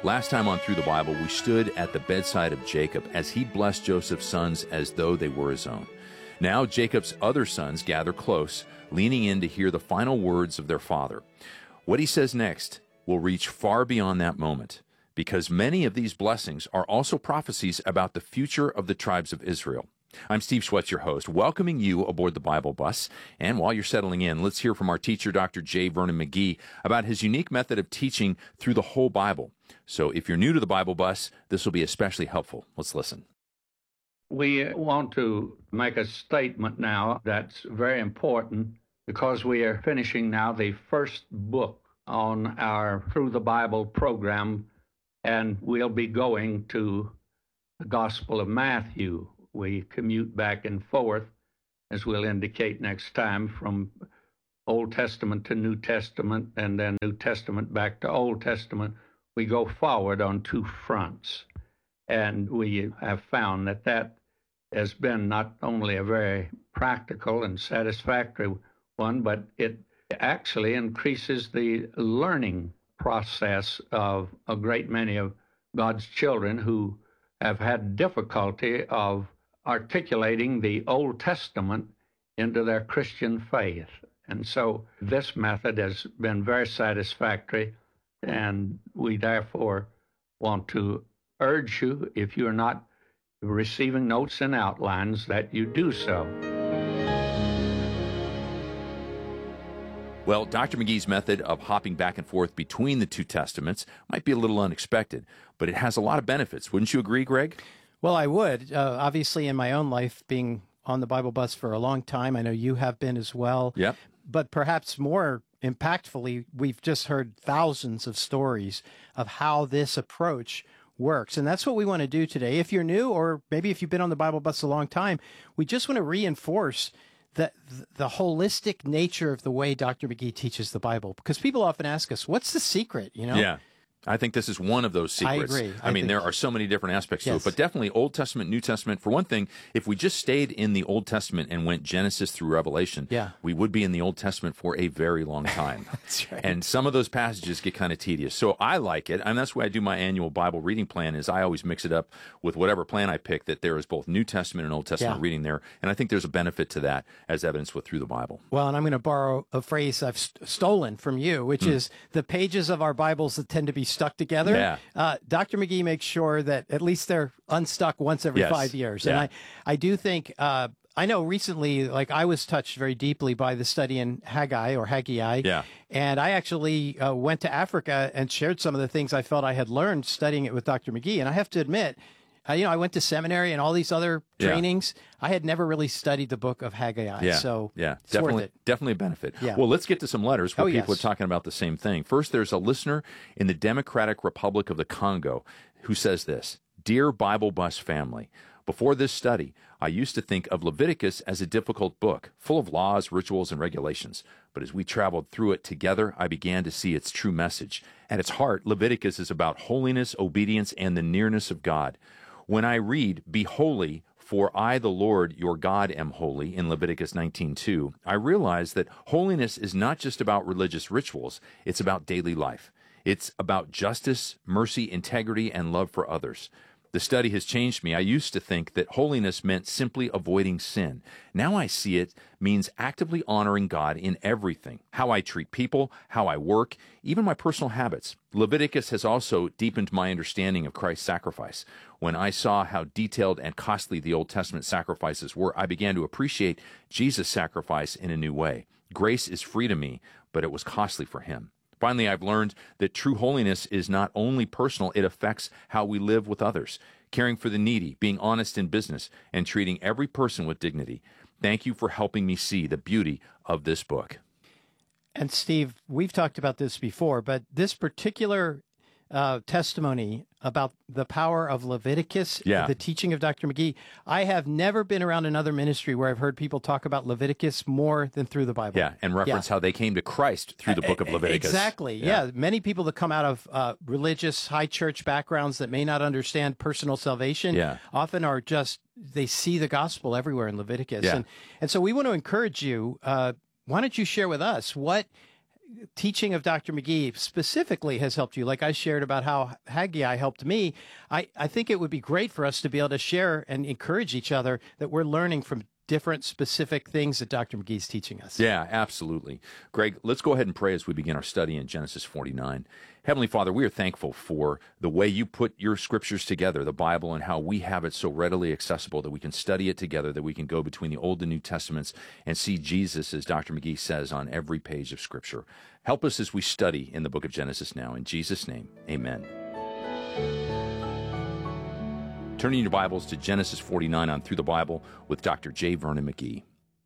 Last time on Through the Bible, we stood at the bedside of Jacob as he blessed Joseph's sons as though they were his own. Now Jacob's other sons gather close, leaning in to hear the final words of their father. What he says next will reach far beyond that moment, because many of these blessings are also prophecies about the future of the tribes of Israel. I'm Steve Schwetz, your host, welcoming you aboard the Bible Bus. And while you're settling in, let's hear from our teacher, Dr. J. Vernon McGee, about his unique method of teaching through the whole Bible. So if you're new to the Bible Bus, this will be especially helpful. Let's listen. We want to make a statement now that's very important because we are finishing now the first book on our Through the Bible program, and we'll be going to the Gospel of Matthew. We commute back and forth, as we'll indicate next time, from Old Testament to New Testament, and then New Testament back to Old Testament. We go forward on two fronts, and we have found that that has been not only a very practical and satisfactory one, but it actually increases the learning process of a great many of God's children who have had difficulty of articulating the Old Testament into their Christian faith. And so this method has been very satisfactory, and we therefore want to urge you, if you're not receiving notes and outlines, that you do so. Well, Dr. McGee's method of hopping back and forth between the two testaments might be a little unexpected, but it has a lot of benefits. Wouldn't you agree, Greg? Well, I would. Obviously, in my own life, being on the Bible Bus for a long time, I know you have been as well. Yep. But perhaps more impactfully, we've just heard thousands of stories of how this approach works. And that's what we want to do today. If you're new, or maybe if you've been on the Bible Bus a long time, we just want to reinforce the holistic nature of the way Dr. McGee teaches the Bible. Because people often ask us, what's the secret, you know? Yeah. I think this is one of those secrets. I agree. I mean, there are so many different aspects to it, but definitely Old Testament, New Testament. For one thing, if we just stayed in the Old Testament and went Genesis through Revelation, we would be in the Old Testament for a very long time. That's right. And some of those passages get kind of tedious. So I like it, and that's why I do my annual Bible reading plan, is I always mix it up with whatever plan I pick, that there is both New Testament and Old Testament reading there. And I think there's a benefit to that, as evidenced with Through the Bible. Well, and I'm going to borrow a phrase I've stolen from you, which is the pages of our Bibles that tend to be stuck together. Yeah. Dr. McGee makes sure that at least they're unstuck once every 5 years. And I do think, I know recently, like I was touched very deeply by the study in Haggai. Yeah. And I actually went to Africa and shared some of the things I felt I had learned studying it with Dr. McGee. And I have to admit, I went to seminary and all these other trainings. I had never really studied the book of Haggai. So it's definitely, worth it. Definitely a benefit. Yeah. Well, let's get to some letters where people are talking about the same thing. First, there's a listener in the Democratic Republic of the Congo who says this: Dear Bible Bus family, before this study, I used to think of Leviticus as a difficult book, full of laws, rituals, and regulations. But as we traveled through it together, I began to see its true message. At its heart, Leviticus is about holiness, obedience, and the nearness of God. When I read, "Be holy, for I, the Lord, your God, am holy," in Leviticus 19:2, I realize that holiness is not just about religious rituals, it's about daily life. It's about justice, mercy, integrity, and love for others. The study has changed me. I used to think that holiness meant simply avoiding sin. Now I see it means actively honoring God in everything: how I treat people, how I work, even my personal habits. Leviticus has also deepened my understanding of Christ's sacrifice. When I saw how detailed and costly the Old Testament sacrifices were, I began to appreciate Jesus' sacrifice in a new way. Grace is free to me, but it was costly for him. Finally, I've learned that true holiness is not only personal, it affects how we live with others, caring for the needy, being honest in business, and treating every person with dignity. Thank you for helping me see the beauty of this book. And Steve, we've talked about this before, but this particular testimony about the power of Leviticus, the teaching of Dr. McGee, I have never been around another ministry where I've heard people talk about Leviticus more than Through the Bible. Yeah, and reference how they came to Christ through the book of Leviticus. Exactly, yeah. Many people that come out of religious, high church backgrounds that may not understand personal salvation often are just, they see the gospel everywhere in Leviticus. And so we want to encourage you, why don't you share with us what teaching of Dr. McGee specifically has helped you, like I shared about how Haggai helped me, I think it would be great for us to be able to share and encourage each other that we're learning from different specific things that Dr. McGee's teaching us. Yeah, absolutely. Greg, let's go ahead and pray as we begin our study in Genesis 49. Heavenly Father, we are thankful for the way you put your scriptures together, the Bible, and how we have it so readily accessible that we can study it together, that we can go between the Old and New Testaments and see Jesus, as Dr. McGee says, on every page of Scripture. Help us as we study in the book of Genesis now. In Jesus' name, amen. Turning your Bibles to Genesis 49 on Through the Bible with Dr. J. Vernon McGee.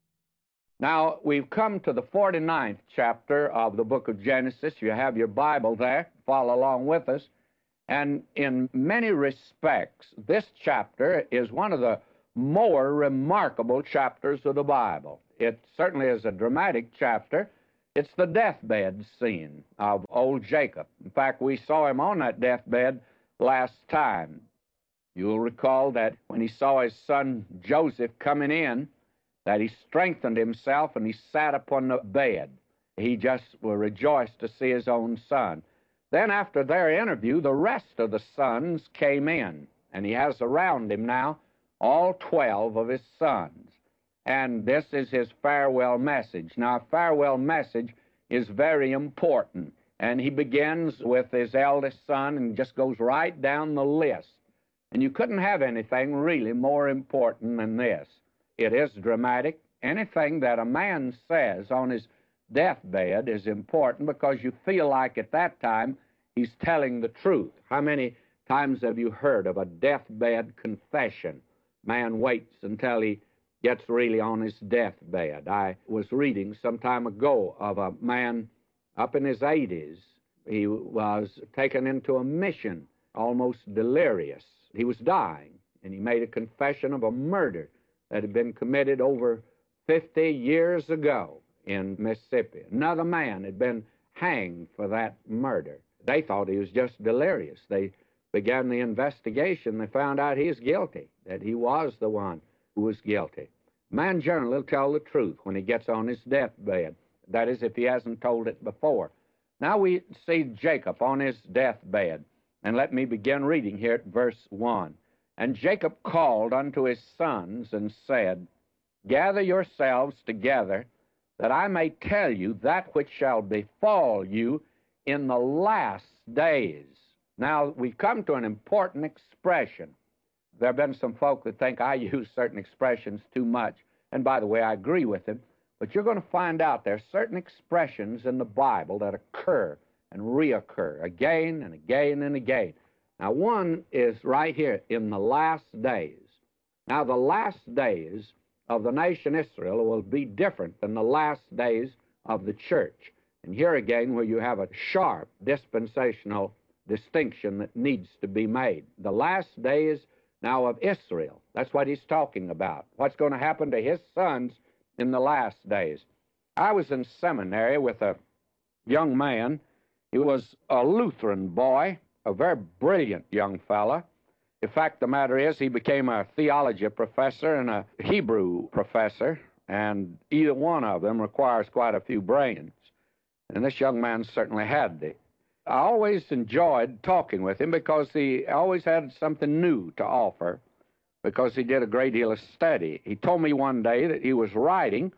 Now, we've come to the 49th chapter of the book of Genesis. You have your Bible there. Follow along with us. And in many respects, this chapter is one of the more remarkable chapters of the Bible. It certainly is a dramatic chapter. It's the deathbed scene of old Jacob. In fact, we saw him on that deathbed last time. You'll recall that when he saw his son Joseph coming in, that he strengthened himself and he sat upon the bed. He just rejoiced to see his own son. Then after their interview, the rest of the sons came in, and he has around him now all 12 of his sons. And this is his farewell message. Now, a farewell message is very important, and he begins with his eldest son and just goes right down the list. And you couldn't have anything really more important than this. It is dramatic. Anything that a man says on his deathbed is important because you feel like at that time he's telling the truth. How many times have you heard of a deathbed confession? Man waits until he gets really on his deathbed. I was reading some time ago of a man up in his 80s. He was taken into a mission, almost delirious. He was dying, and he made a confession of a murder that had been committed over 50 years ago in Mississippi. Another man had been hanged for that murder. They thought he was just delirious. They began the investigation. They found out he was guilty, that he was the one who was guilty. Man generally will tell the truth when he gets on his deathbed. That is, if he hasn't told it before. Now we see Jacob on his deathbed. And let me begin reading here at verse 1. And Jacob called unto his sons and said, Gather yourselves together, that I may tell you that which shall befall you in the last days. Now, we come to an important expression. There have been some folk that think I use certain expressions too much. And by the way, I agree with them. But you're going to find out there are certain expressions in the Bible that occur and reoccur again and again and again. Now, one is right here, in the last days. Now, the last days of the nation Israel will be different than the last days of the church. And here again, where you have a sharp dispensational distinction that needs to be made. The last days now of Israel. That's what he's talking about. What's going to happen to his sons in the last days. I was in seminary with a young man. He was a Lutheran boy, a very brilliant young fella. In fact, the matter is, he became a theology professor and a Hebrew professor, and either one of them requires quite a few brains. And this young man certainly had the. I always enjoyed talking with him because he always had something new to offer, because he did a great deal of study. He told me one day that he was writing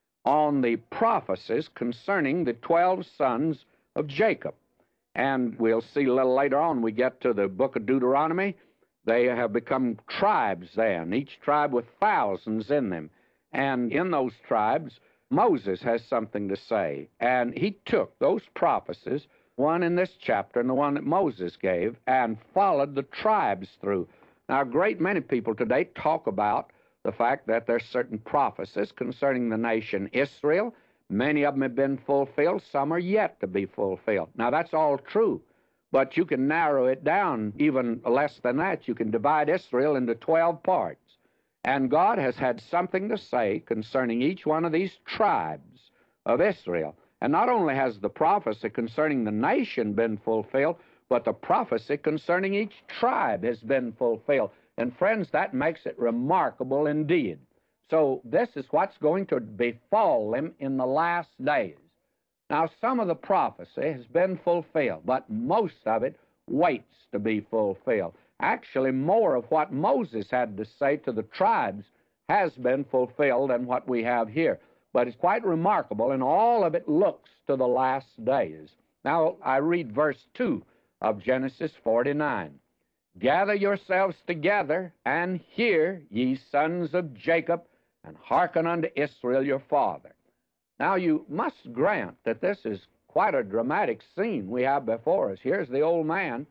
on the prophecies concerning the 12 sons of Jacob. And we'll see a little later on, we get to the book of Deuteronomy, they have become tribes then, each tribe with thousands in them. And in those tribes, Moses has something to say. And he took those prophecies, one in this chapter and the one that Moses gave, and followed the tribes through. Now, a great many people today talk about the fact that there's certain prophecies concerning the nation Israel. Many of them have been fulfilled. Some are yet to be fulfilled. Now, that's all true, but you can narrow it down even less than that. You can divide Israel into 12 parts. And God has had something to say concerning each one of these tribes of Israel. And not only has the prophecy concerning the nation been fulfilled, but the prophecy concerning each tribe has been fulfilled. And friends, that makes it remarkable indeed. So this is what's going to befall them in the last days. Now, some of the prophecy has been fulfilled, but most of it waits to be fulfilled. Actually, more of what Moses had to say to the tribes has been fulfilled than what we have here. But it's quite remarkable, and all of it looks to the last days. Now, I read verse 2 of Genesis 49. Gather yourselves together, and hear, ye sons of Jacob, and hearken unto Israel your father. Now, you must grant that this is quite a dramatic scene we have before us. Here's the old man,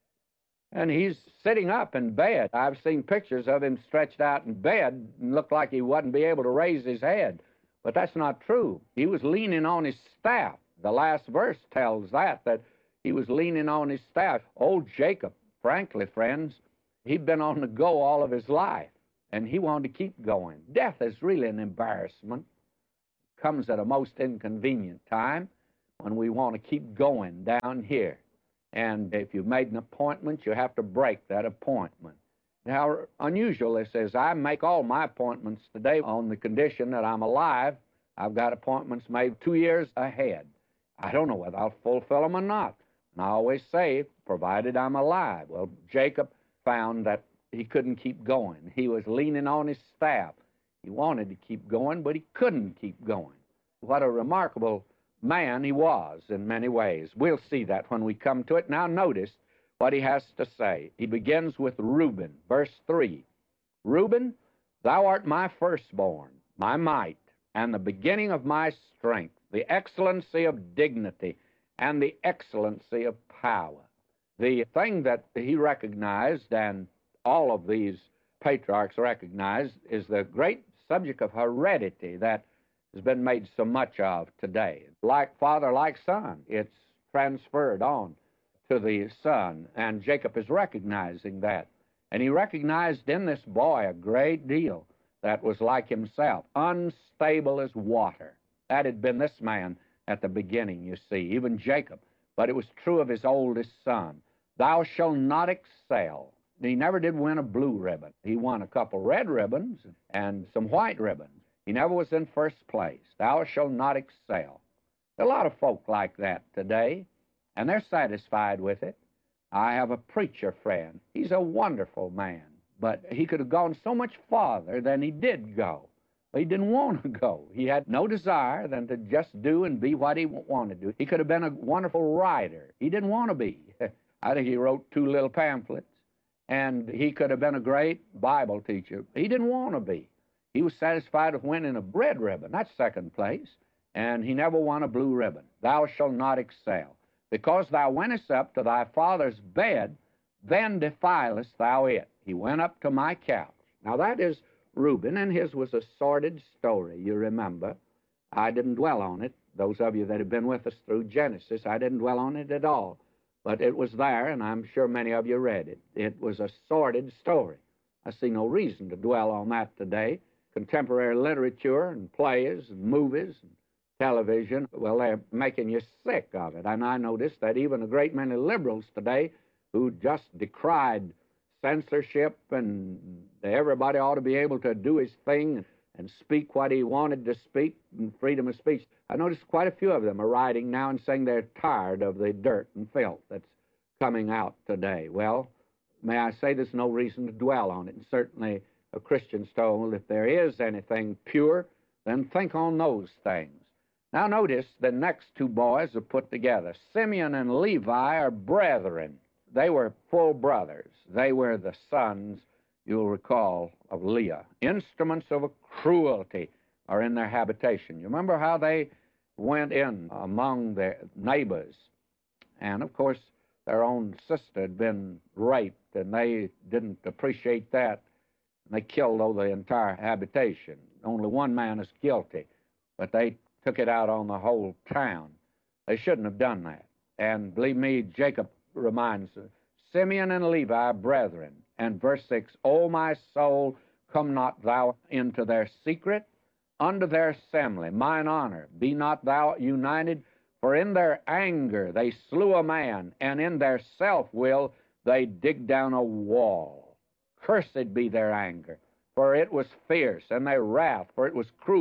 and he's sitting up in bed. I've seen pictures of him stretched out in bed and looked like he wouldn't be able to raise his head. But that's not true. He was leaning on his staff. The last verse tells that he was leaning on his staff. Old Jacob, frankly, friends, he'd been on the go all of his life, and he wanted to keep going. Death is really an embarrassment. It comes at a most inconvenient time when we want to keep going down here. And if you've made an appointment, you have to break that appointment. How unusual this is. I make all my appointments today on the condition that I'm alive. I've got appointments made 2 years ahead. I don't know whether I'll fulfill them or not. And I always say, provided I'm alive. Well, Jacob found that he couldn't keep going. He was leaning on his staff. He wanted to keep going, but he couldn't keep going. What a remarkable man he was in many ways. We'll see that when we come to it. Now notice what he has to say. He begins with Reuben, verse 3. Reuben, thou art my firstborn, my might, and the beginning of my strength, the excellency of dignity, and the excellency of power. The thing that he recognized, and all of these patriarchs recognized, is the great subject of heredity that has been made so much of today. Like father, like son, it's transferred on to the son, and Jacob is recognizing that. And he recognized in this boy a great deal that was like himself, unstable as water. That had been this man at the beginning, you see, even Jacob. But it was true of his oldest son. Thou shalt not excel. He never did win a blue ribbon. He won a couple red ribbons and some white ribbons. He never was in first place. Thou shalt not excel. There are a lot of folk like that today, and they're satisfied with it. I have a preacher friend. He's a wonderful man, but he could have gone so much farther than he did go. But he didn't want to go. He had no desire than to just do and be what he wanted to do. He could have been a wonderful writer. He didn't want to be. I think he wrote 2 little pamphlets, and he could have been a great Bible teacher. He didn't want to be. He was satisfied with winning a red ribbon. That's second place. And he never won a blue ribbon. Thou shalt not excel. Because thou wentest up to thy father's bed, then defilest thou it. He went up to my couch. Now that is Reuben, and his was a sordid story, you remember. I didn't dwell on it. Those of you that have been with us through Genesis, I didn't dwell on it at all. But it was there, and I'm sure many of you read it. It was a sordid story. I see no reason to dwell on that today. Contemporary literature and plays and movies and television, well, they're making you sick of it. And I noticed that even a great many liberals today who just decried censorship and everybody ought to be able to do his thing and speak what he wanted to speak and freedom of speech. I noticed quite a few of them are writing now and saying they're tired of the dirt and filth that's coming out today. Well, may I say there's no reason to dwell on it. And certainly a Christian's told if there is anything pure, then think on those things. Now notice the next 2 boys are put together. Simeon and Levi are brethren. They were full brothers. They were the sons, you'll recall, of Leah. Instruments of cruelty are in their habitation. You remember how they went in among their neighbors. And, of course, their own sister had been raped, and they didn't appreciate that. They killed over the entire habitation. Only one man is guilty, but they took it out on the whole town. They shouldn't have done that. And believe me, Jacob reminds us, Simeon and Levi, brethren. And verse 6, O my soul, come not thou into their secret, unto their assembly, mine honor, be not thou united, for in their anger they slew a man, and in their self-will they digged down a wall. Cursed be their anger, for it was fierce, and their wrath, for it was cruel.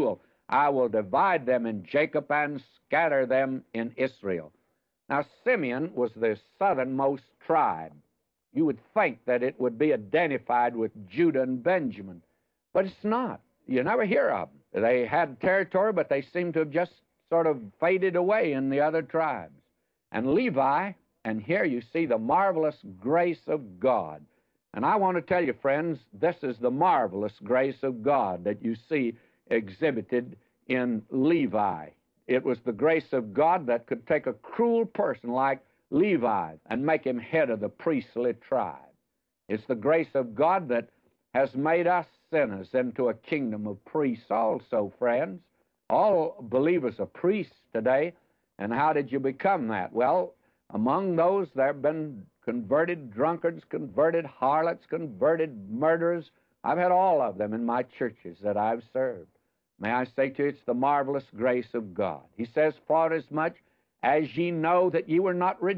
I will divide them in Jacob and scatter them in Israel. Now, Simeon was the southernmost tribe. You would think that it would be identified with Judah and Benjamin, but it's not. You never hear of them. They had territory, but they seem to have just sort of faded away in the other tribes. And Levi, and here you see the marvelous grace of God. And I want to tell you, friends, this is the marvelous grace of God that you see exhibited in Levi. It was the grace of God that could take a cruel person like Levi and make him head of the priestly tribe. It's the grace of God that has made us sinners into a kingdom of priests also, friends. All believers are priests today. And how did you become that? Well, among those there have been converted drunkards, converted harlots, converted murderers. I've had all of them in my churches that I've served. May I say to you, it's the marvelous grace of God. He says, "For as much as ye know that ye were not redeemed